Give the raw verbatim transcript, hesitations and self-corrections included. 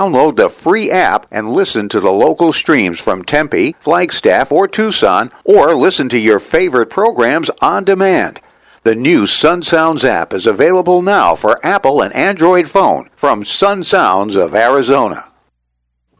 download the free app and listen to the local streams from Tempe, Flagstaff, or Tucson, or listen to your favorite programs on demand. The new Sun Sounds app is available now for Apple and Android phone from Sun Sounds of Arizona.